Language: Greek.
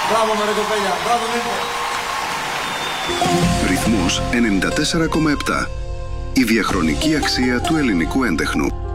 Μπράβο με ρε κοπέλια, μπράβο Νίκο. Ρυθμός 94,7. Η διαχρονική αξία του ελληνικού έντεχνου.